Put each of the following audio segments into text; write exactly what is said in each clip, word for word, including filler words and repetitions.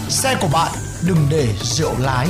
Xe của bạn đừng để rượu lái.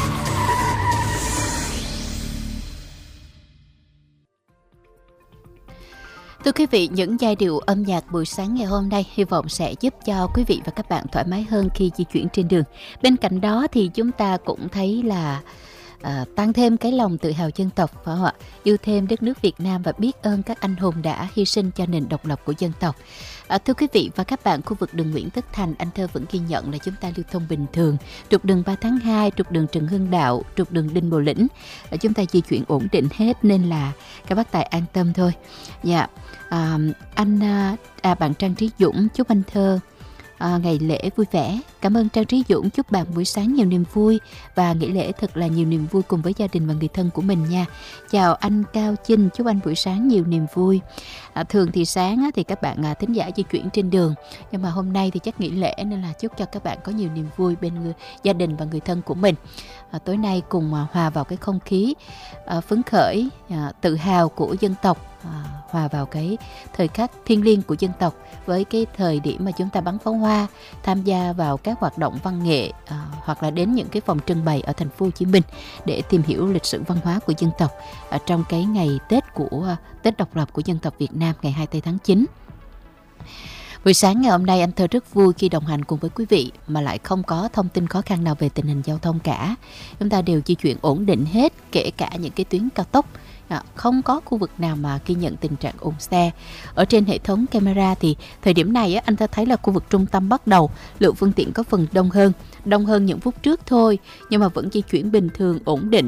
Thưa quý vị, những giai điệu âm nhạc buổi sáng ngày hôm nay hy vọng sẽ giúp cho quý vị và các bạn thoải mái hơn khi di chuyển trên đường. Bên cạnh đó thì chúng ta cũng thấy là À, tăng thêm cái lòng tự hào dân tộc, phải không ạ? Yêu thêm đất nước Việt Nam và biết ơn các anh hùng đã hy sinh cho nền độc lập của dân tộc. À, thưa quý vị và các bạn, khu vực đường Nguyễn Tất Thành, anh Thơ vẫn ghi nhận là chúng ta lưu thông bình thường. Trục đường ba tháng hai, trục đường Trần Hưng Đạo, trục đường Đinh Bộ Lĩnh, à, chúng ta di chuyển ổn định hết nên là các bác tài an tâm thôi. Dạ, à, anh à, bạn Trang Trí Dũng chúc anh Thơ À, ngày lễ vui vẻ. Cảm ơn Trang Trí Dũng, chúc bạn buổi sáng nhiều niềm vui và nghỉ lễ thật là nhiều niềm vui cùng với gia đình và người thân của mình nha. Chào anh Cao Chinh, chúc anh buổi sáng nhiều niềm vui. À, thường thì sáng á, thì các bạn à, thính giả di chuyển trên đường, nhưng mà hôm nay thì chắc nghỉ lễ nên là chúc cho các bạn có nhiều niềm vui bên người, gia đình và người thân của mình. À, tối nay cùng à, hòa vào cái không khí à, phấn khởi, à, tự hào của dân tộc, à, hòa vào cái thời khắc thiêng liêng của dân tộc với cái thời điểm mà chúng ta bắn pháo hoa, tham gia vào các hoạt động văn nghệ, à, hoặc là đến những cái phòng trưng bày ở thành phố Hồ Chí Minh để tìm hiểu lịch sử văn hóa của dân tộc à, trong cái ngày Tết của à, Tết độc lập của dân tộc Việt Nam ngày hai mươi tư tháng chín. Buổi sáng ngày hôm nay anh Thơ rất vui khi đồng hành cùng với quý vị mà lại không có thông tin khó khăn nào về tình hình giao thông cả. Chúng ta đều di chuyển ổn định hết, kể cả những cái tuyến cao tốc. À, không có khu vực nào mà ghi nhận tình trạng ùn xe. Ở trên hệ thống camera thì thời điểm này á, anh ta thấy là khu vực trung tâm bắt đầu lượng phương tiện có phần đông hơn, đông hơn những phút trước thôi, nhưng mà vẫn di chuyển bình thường ổn định.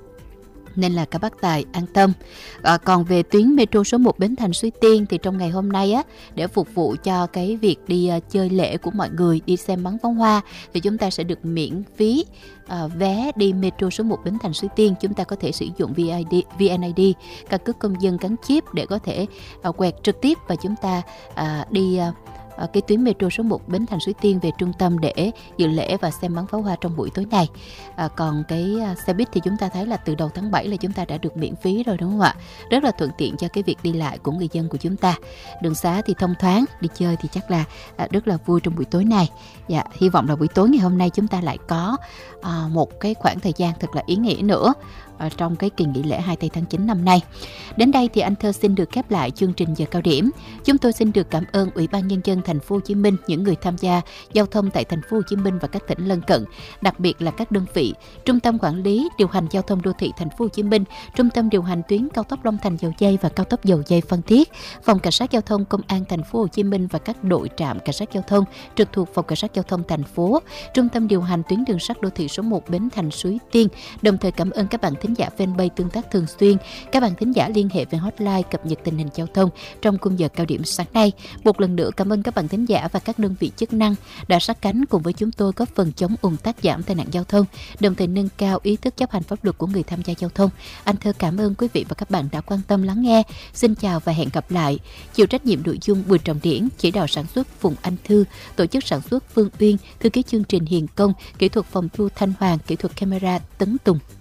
Nên là các bác tài an tâm. À, còn về tuyến metro số một Bến Thành Suối Tiên thì trong ngày hôm nay á, để phục vụ cho cái việc đi uh, chơi lễ của mọi người, đi xem bắn pháo hoa thì chúng ta sẽ được miễn phí uh, vé đi metro số một Bến Thành Suối Tiên. Chúng ta có thể sử dụng vê en i đê, căn cước công dân gắn chip để có thể uh, quẹt trực tiếp và chúng ta uh, đi uh, cái tuyến metro số một Bến Thành Suối Tiên về trung tâm để dự lễ và xem bắn pháo hoa trong buổi tối này. À, còn cái xe buýt thì chúng ta thấy là từ đầu tháng bảy là chúng ta đã được miễn phí rồi, đúng không ạ? Rất là thuận tiện cho cái việc đi lại của người dân của chúng ta. Đường xá thì thông thoáng, đi chơi thì chắc là à, rất là vui trong buổi tối này. Dạ, hy vọng là buổi tối ngày hôm nay chúng ta lại có à, một cái khoảng thời gian thật là ý nghĩa nữa trong cái kỳ nghỉ lễ hai mươi tư tháng chín năm nay. Đến đây thì anh Thơ xin được khép lại chương trình giờ cao điểm. Chúng tôi xin được cảm ơn Ủy ban Nhân dân Thành phố Hồ Chí Minh, những người tham gia giao thông tại Thành phố Hồ Chí Minh và các tỉnh lân cận, đặc biệt là các đơn vị Trung tâm Quản lý Điều hành Giao thông Đô thị Thành phố Hồ Chí Minh, Trung tâm điều hành tuyến cao tốc Long Thành Dầu Giây và cao tốc Dầu Giây Phan Thiết, Phòng Cảnh sát Giao thông Công an Thành phố Hồ Chí Minh và các đội trạm cảnh sát giao thông trực thuộc Phòng Cảnh sát Giao thông thành phố, Trung tâm điều hành tuyến đường sắt đô thị số một Bến Thành Suối Tiên. Đồng thời cảm ơn các bạn thính giả fanpage tương tác thường xuyên, các bạn thính giả liên hệ về hotline cập nhật tình hình giao thông trong khung giờ cao điểm sáng nay. Một lần nữa cảm ơn các bạn thính giả và các đơn vị chức năng đã sát cánh cùng với chúng tôi góp phần chống ùn tắc, giảm tai nạn giao thông, đồng thời nâng cao ý thức chấp hành pháp luật của người tham gia giao thông. Anh Thơ cảm ơn quý vị và các bạn đã quan tâm lắng nghe. Xin chào và hẹn gặp lại. Chịu trách nhiệm nội dung Bùi Trọng Điển, chỉ đạo sản xuất Phùng Anh Thư, tổ chức sản xuất Phương Uyên, thư ký chương trình Hiền Công, kỹ thuật phòng thu Thanh Hoàng, kỹ thuật camera Tấn Tùng.